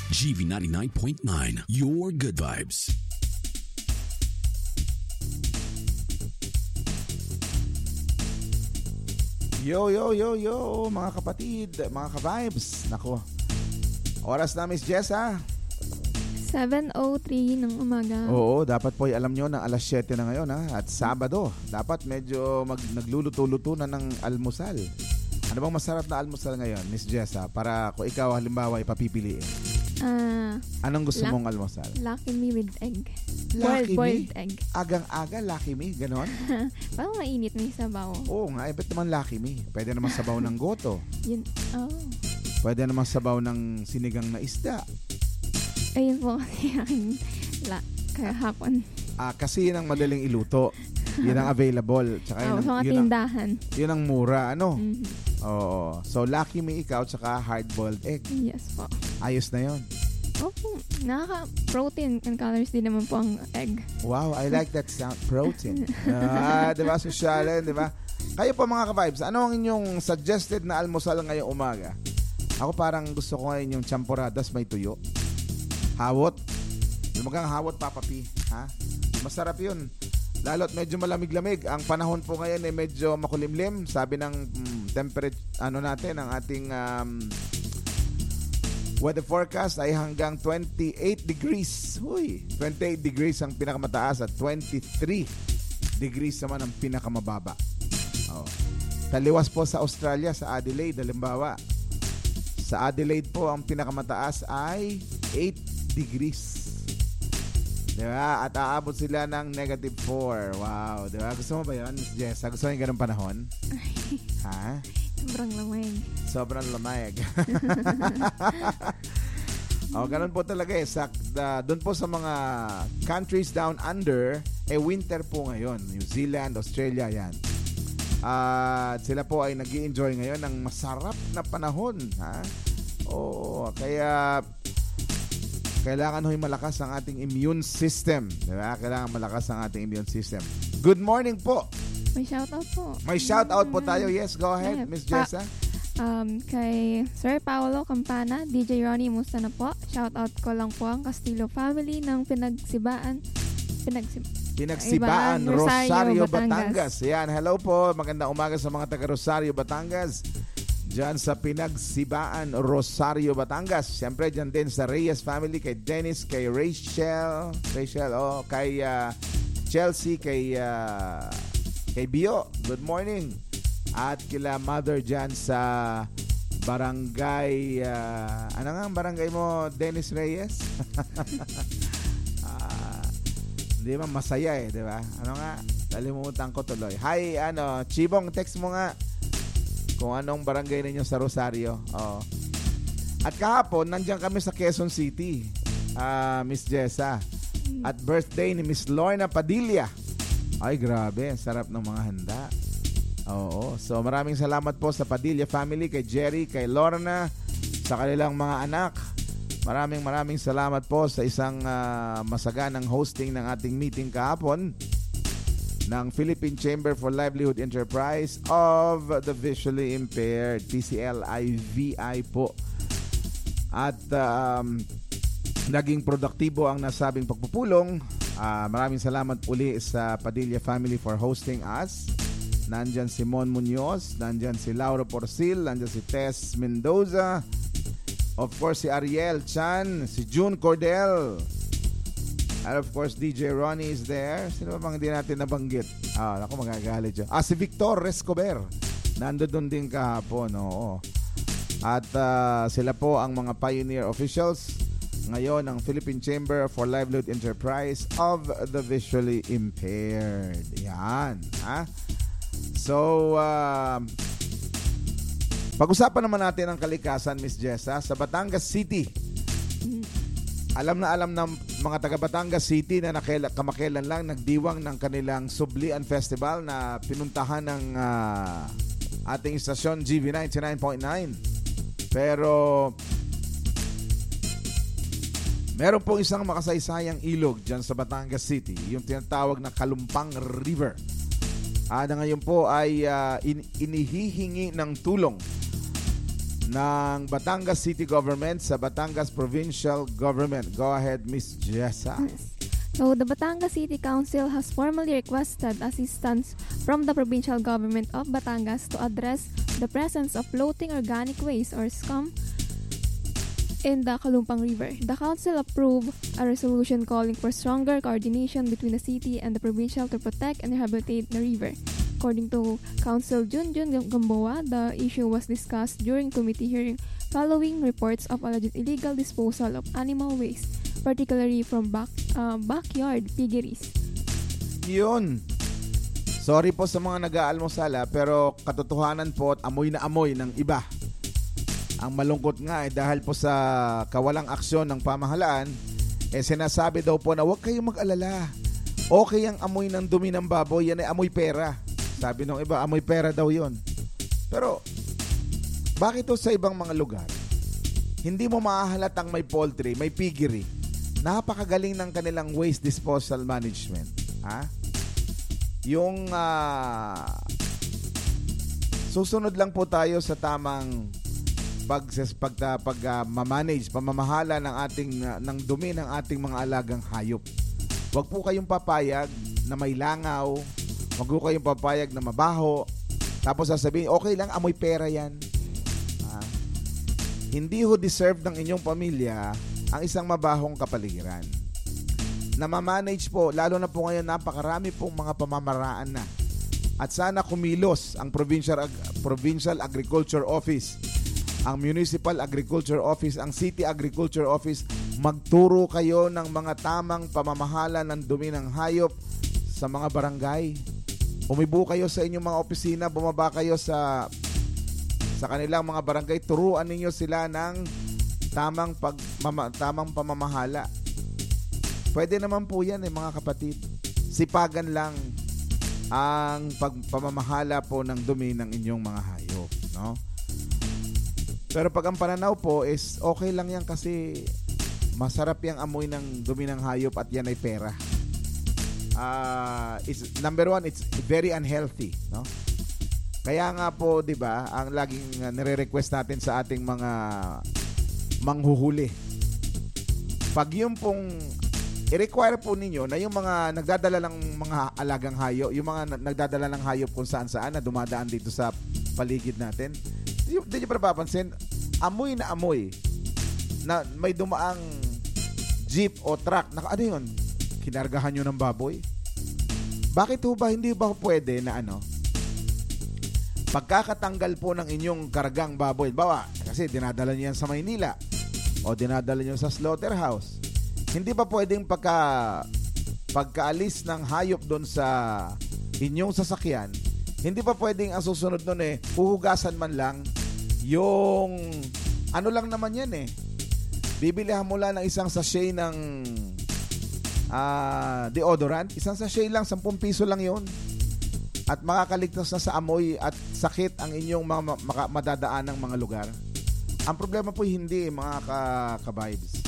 GV 99.9, your good vibes. Yo, mga kapatid, mga ka-vibes. Nako, oras na, Miss Jessa. 7:03 ng umaga. Oo, dapat po alam nyo na alas 7 na ngayon, ha? At Sabado, dapat medyo nagluluto-luto na ng almusal. Ano bang masarap na almusal ngayon, Miss Jessa? Para kung ikaw halimbawa ipapipiliin. Anong gusto mong almusal? Lucky Me with egg. Lucky boiled Me? egg. Agang-aga, Lucky Me, ganon? Parang mainit, may sabaw. Oo nga, ba't naman Lucky Me? Pwede naman sabaw ng goto. Yun, Pwede naman sabaw ng sinigang na isda. ayun po kasi aking kahapon. Kasi yun ang madaling iluto. Yun ang available. Tsaka Sa mga tindahan. Yun ang mura, ano? Mm-hmm. Oo. So, Lucky Me ikaw, tsaka hard-boiled egg. Yes po. Ayos na yun. Opo, nakaka-protein and calories din naman po ang egg. Wow, I like that sound. Protein. Diba? Sosyal, diba? Kayo po mga ka-vibes, ano ang inyong suggested na almusal ngayong umaga? Ako parang gusto ko ngayon yung champuradas may tuyo. Hawot. Lumagang hawot, Papa P. Ha? Masarap yun. Lalo't medyo malamig-lamig. Ang panahon po ngayon ay medyo makulimlim. Sabi ng temperature, natin, ang ating weather forecast ay hanggang 28 degrees. 28 degrees ang pinakamataas at 23 degrees naman ang pinakamababa. Taliwas po sa Australia, sa Adelaide, halimbawa. Sa Adelaide po, ang pinakamataas ay 8 degrees. Diba? At aabot sila ng -4. Wow. Diba? Gusto mo ba yun, Miss Jessa? Gusto mo yung ganun panahon? Ha? Sobrang lamig. Sobrang lamig. Ganun po talaga eh. Doon po sa mga countries down under, winter po ngayon. New Zealand, Australia, yan. At sila po ay nag-i-enjoy ngayon ng masarap na panahon. Ha? Kaya kailangan ho'y malakas ang ating immune system. Diba? Kailangan malakas ang ating immune system. Good morning po. May shoutout po. May shoutout po tayo. Yes, go ahead, Miss Jessa. Kay Sir Paolo Campana, DJ Ronnie, musta na po? Shoutout ko lang po ang Castillo family ng Pinagsibaan, Rosario, Batangas. Yan, hello po. Magandang umaga sa mga taga Rosario, Batangas. Diyan sa Pinagsibaan, Rosario, Batangas. Siyempre, diyan din sa Reyes family, kay Dennis, kay Rachel, kay Chelsea, kay Bio. Good morning. At kila mother diyan sa barangay, ano nga ang barangay mo, Dennis Reyes? Hindi man masaya di ba? Ano nga? Nalimutan ko tuloy. Hi, Chibong, text mo nga kung anong barangay ninyo sa Rosario. At kahapon, nandiyan kami sa Quezon City, Miss Jessa. At birthday ni Miss Lorna Padilla. Ay, grabe. Sarap ng mga handa. So maraming salamat po sa Padilla family, kay Jerry, kay Lorna, sa kanilang mga anak. Maraming salamat po sa isang masaganang hosting ng ating meeting kahapon ng Philippine Chamber for Livelihood Enterprise of the Visually Impaired, PCLIVI po. At naging produktibo ang nasabing pagpupulong. Maraming salamat uli sa Padilla family for hosting us. Nandyan si Mon Muñoz, nandyan si Laura Porcil, nandyan si Tess Mendoza, of course si Ariel Chan, si June Cordell, and of course DJ Ronnie is there. Sino ba bang hindi natin nabanggit? Naku, magagalit siya. Si Victor Rescober, nandoon din kahapon. At sila po ang mga pioneer officials ngayon ng Philippine Chamber for Livelihood Enterprise of the Visually Impaired. Yan. So, pag-usapan naman natin ang kalikasan, Miss Jessa, sa Batangas City. Alam na mga taga Batangas City na kamakailan lang nagdiwang ng kanilang Sublian Festival na pinuntahan ng ating istasyon GV 99.9. Pero meron pong isang makasaysayang ilog dyan sa Batangas City, yung tinatawag na Kalumpang River. Na ngayon po ay inihihingi ng tulong ng Batangas City Government sa Batangas Provincial Government. Go ahead, Miss Jessa. So, the Batangas City Council has formally requested assistance from the provincial government of Batangas to address the presence of floating organic waste or scum in the Kalumpang River. The council approved a resolution calling for stronger coordination between the city and the provincial to protect and rehabilitate the river. According to Council Junjun Gamboa, the issue was discussed during committee hearing following reports of alleged illegal disposal of animal waste, particularly from backyard piggeries. Yun. Sorry po sa mga nag-aalmusala, pero katotohanan po at amoy na amoy ng iba. Ang malungkot nga dahil po sa kawalang aksyon ng pamahalaan, sinasabi daw po na huwag kayong mag-alala. Okay ang amoy ng dumi ng baboy, yan ay amoy pera. Sabi ng iba, amoy pera daw yon. Pero, bakit to sa ibang mga lugar? Hindi mo mahahalatang may poultry, may piggery. Napakagaling ng kanilang waste disposal management. Ha? Yung susunod lang po tayo sa tamang pag-manage, pamamahala ng ating ng dumi ng ating mga alagang hayop. Huwag po kayong papayag na may langaw. Huwag po kayong papayag na mabaho. Tapos sasabihin, okay lang, amoy pera yan. Hindi ho deserve ng inyong pamilya ang isang mabahong kapaligiran. Namamanage po, lalo na po ngayon, napakarami pong mga pamamaraan na. At sana kumilos ang Provincial Agriculture Office, ang Municipal Agriculture Office, ang City Agriculture Office, magturo kayo ng mga tamang pamamahala ng dumi ng hayop sa mga barangay. Umibo kayo sa inyong mga opisina, bumaba kayo sa kanilang mga barangay, turuan ninyo sila ng tamang pamamahala. Pwede naman po yan mga kapatid. Sipagan lang ang pamamahala po ng dumi ng inyong mga hayop, no? Pero pag ang pananaw po is okay lang yan kasi masarap yung amoy ng dumi ng hayop at yan ay pera. Number one, it's very unhealthy, no? Kaya nga po, 'di ba, ang laging nire-request natin sa ating mga manghuhuli. Pag yung pong i-require po ninyo na yung mga nagdadala ng mga alagang hayop, yung mga nagdadala ng hayop kung saan-saan na dumadaan dito sa paligid natin, hindi nyo pa napapansin, amoy na amoy na may dumaang jeep o truck, ano yun? Kinargahan nyo ng baboy? Bakit ho ba hindi ba pwede na pagkakatanggal po ng inyong kargang baboy, bawa, kasi dinadala nyo yan sa Maynila o dinadala nyo sa slaughterhouse, hindi ba pwedeng pagkaalis ng hayop doon sa inyong sasakyan, hindi pa pwedeng ang susunod nun huhugasan man lang yung ano lang naman yan bibilihan mo lang ng isang sachet ng deodorant, isang sachet lang, 10 piso lang yun, at makakaligtas na sa amoy at sakit ang inyong madadaan ng mga lugar. Ang problema po hindi mga ka-vibes.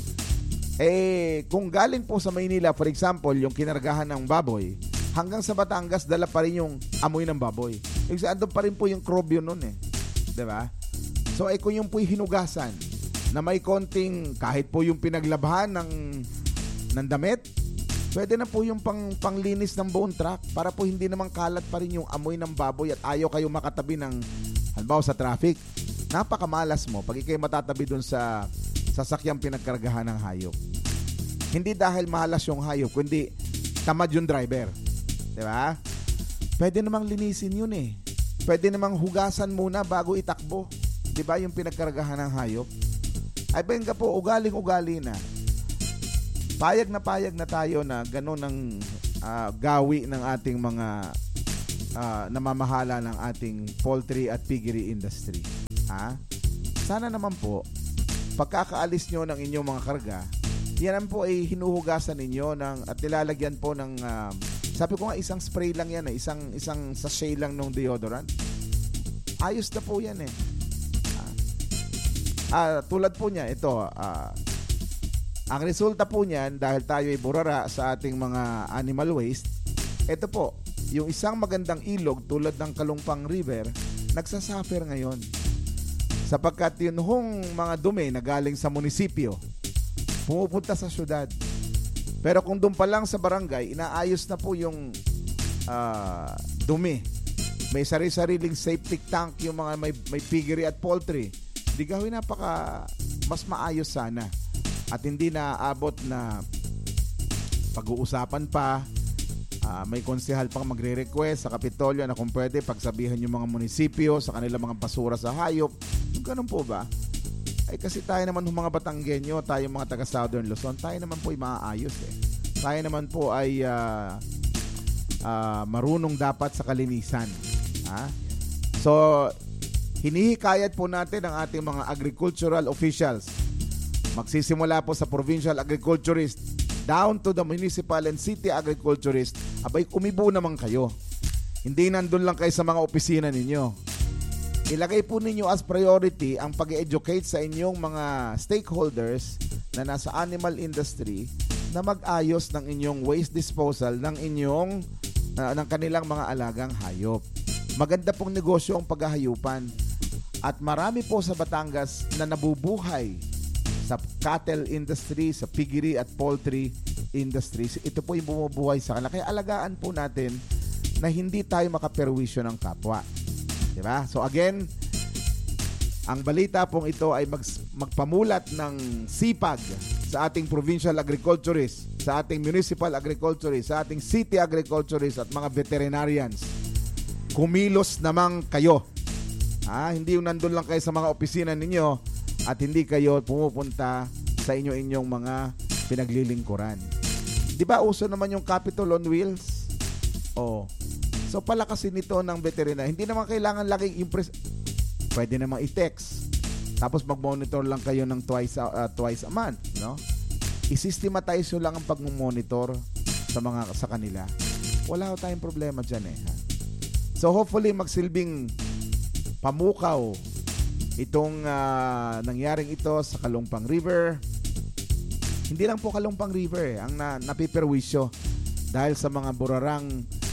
Kung galing po sa Maynila, for example, yung kinargahan ng baboy, hanggang sa Batangas, dala pa rin yung amoy ng baboy. Andun pa rin po yung krobyo nun diba? So, kung yung po'y hinugasan, na may konting, kahit po yung pinaglabhan ng damit, pwede na po yung panglinis ng bone truck para po hindi naman kalat pa rin yung amoy ng baboy at ayaw kayo makatabi ng, halimbawa sa traffic. Napakamalas mo pag ikay matatabi dun sa sasakyang pinagkargahan ng hayop. Hindi dahil mahalas yung hayop, kundi tamad yung driver. Diba? Pwede namang linisin yun Pwede namang hugasan muna bago itakbo. Diba yung pinagkargahan ng hayop? Ay benga po, ugaling-ugali na. Payag na tayo na gano'n ang gawi ng ating mga namamahala ng ating poultry at piggery industry. Sana naman po, pagkakaalis nyo ng inyong mga karga, yan po ay hinuhugasan ninyo at nilalagyan po ng, sabi ko nga, isang spray lang yan isang sachet lang ng deodorant. Ayos na po yan tulad po niya, ito, ang resulta po niyan, dahil tayo ay burara sa ating mga animal waste, ito po, yung isang magandang ilog tulad ng Kalumpang River, nagsasuffer ngayon. Sapagkat yun hong mga dumi na galing sa munisipyo, pumupunta sa syudad. Pero kung doon pa lang sa barangay, inaayos na po yung dumi. May sari-sariling septic tank yung mga may piggery at poultry. Di gawin mas maayos sana. At hindi na aabot na pag-uusapan pa. May konsehal pang magre-request sa Kapitolyo na kung pwede pagsabihan yung mga munisipyo sa kanilang mga basura sa hayop. Ganun po ba? Ay kasi tayo naman mga Batanggenyo, tayo mga taga Southern Luzon, tayo naman po ay maaayos eh. Tayo naman po ay marunong dapat sa kalinisan. So, hinihikayat po natin ang ating mga agricultural officials. Magsisimula po sa provincial agriculturist down to the municipal and city agriculturist. Abay, umibo naman kayo. Hindi nandun lang kayo sa mga opisina ninyo. Ilagay po ninyo as priority ang pag-educate sa inyong mga stakeholders na nasa animal industry na mag-ayos ng inyong waste disposal ng kanilang mga alagang hayop. Maganda pong negosyo ang paghahayupan at marami po sa Batangas na nabubuhay sa cattle industry, sa piggery at poultry industries. Ito po yung bumubuhay sa kanila. Kaya alagaan po natin na hindi tayo makaperwisyo ng kapwa. Diba? So again, ang balita pong ito ay magpamulat ng sipag sa ating provincial agriculturists, sa ating municipal agriculturists, sa ating city agriculturists at mga veterinarians. Kumilos naman kayo. Hindi yung nandun lang kayo sa mga opisina ninyo at hindi kayo pumupunta sa inyong mga pinaglilingkuran. Di ba uso naman yung Capitol on Wheels? So palakasin nito ng veterinary. Hindi naman kailangan laging impress. Pwede namang i-text. Tapos mag-monitor lang kayo ng twice a month, no? I-systematize nyo lang ang pag-monitor sa kanila. Wala ho tayong problema dyan eh. So hopefully magsilbing pamukaw itong nangyaring ito sa Kalumpang River. Hindi lang po Kalumpang River ang napiperwisyo dahil sa mga burarang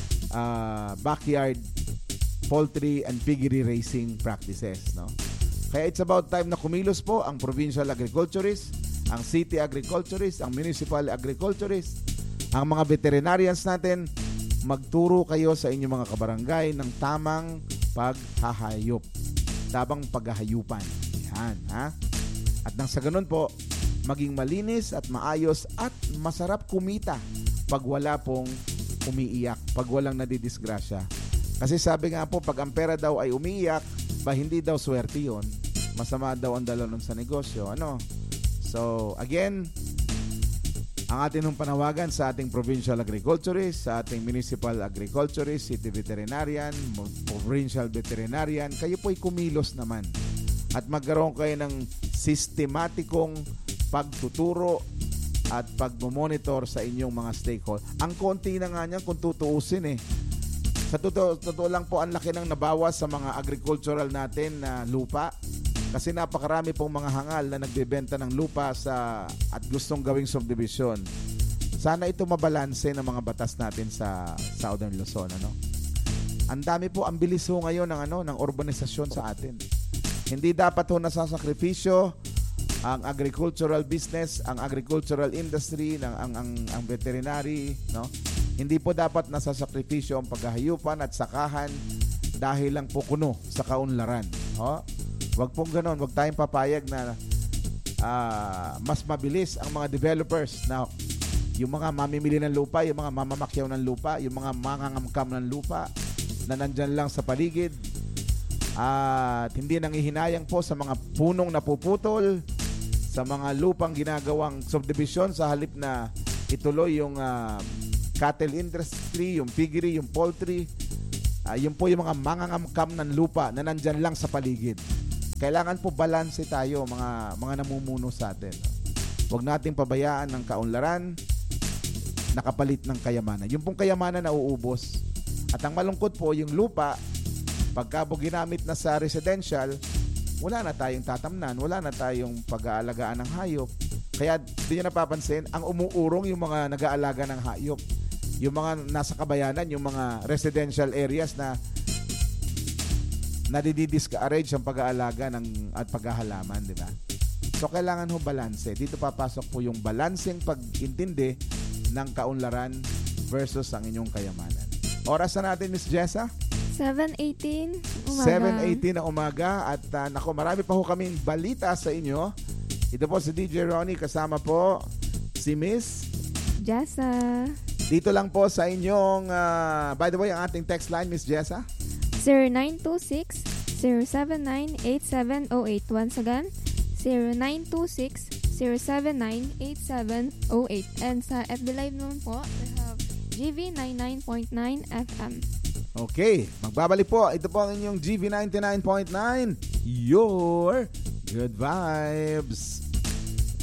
backyard poultry and piggery raising practices, no? Kaya it's about time na kumilos po ang provincial agriculturist, ang city agriculturist, ang municipal agriculturist, ang mga veterinarians natin. Magturo kayo sa inyong mga kabarangay ng tamang paghahayop, tamang paghahayupan. Yan, ha? At nang sa ganun po, maging malinis at maayos at masarap kumita pag wala pong umiiyak, pag walang nadidisgrasya. Kasi sabi nga po, pag ang pera daw ay umiiyak, hindi daw swerte yun. Masama daw ang dala nun sa negosyo. So, again, ang ating panawagan sa ating provincial agriculturist, sa ating municipal agriculturist, city veterinarian, provincial veterinarian, kayo po'y kumilos naman. At magkaroon kayo ng sistematikong pagtuturo at pag-monitor sa inyong mga stakeholder. Ang konti na nga niyan kung tutuusin eh. Sa totoo lang po, ang laki ng nabawas sa mga agricultural natin na lupa. Kasi napakarami pong mga hangal na nagbebenta ng lupa at gustong gawing subdivision. Sana ito mabalanse ng mga batas natin sa Southern Luzon. Ang dami po, ang bilis ho ngayon ng urbanisasyon sa atin. Hindi dapat ho nasasakripisyo ang agricultural business, ang agricultural industry, ang veterinary, no? Hindi po dapat nasasakripisyo ang paghahayupan at sakahan dahil lang po kuno sa kaunlaran. Wag pong ganon, wag tayong papayag na mas mabilis ang mga developers na yung mga mamimili ng lupa, yung mga mamamakyaw ng lupa, yung mga mangangamkam ng lupa na nandyan lang sa paligid at hindi nangihinayang po sa mga punong napuputol, sa mga lupang ginagawang subdivision sa halip na ituloy yung cattle industry, yung piggery, yung poultry. Yun po yung mga mangangamkam ng lupa na nandyan lang sa paligid. Kailangan po balanse tayo mga namumuno sa atin. Huwag nating pabayaan ng kaunlaran nakapalit ng kayamanan. Yung pong kayamanan na uubos. At ang malungkot po, yung lupa, pagka po ginamit na sa residential, wala na tayong tatamnan, wala na tayong pag-aalagaan ng hayop. Kaya di nyo napapansin, ang umuurong yung mga nag-aalaga ng hayop. Yung mga nasa kabayanan, yung mga residential areas na nadidi-discourage ang pag-aalaga at paghahalaman, di ba? So, kailangan ho balanse. Dito papasok po yung balanseng pag-intindi ng kaunlaran versus ang inyong kayamanan. Oras na natin, Miss Jessa? 7:18 umaga. 7:18 na umaga. At nako, marami pa ho kaming balita sa inyo. Ito po si DJ Ronnie, kasama po si Miss Jessa. Dito lang po sa inyong, by the way, ang ating text line, Miss Jessa? 0926-079-8708. Once again, 0926-079-8708. And sa FB Live naman po, we have GV 99.9 FM. Okay, magbabalik po. Ito po ang inyong GV 99.9, your good vibes.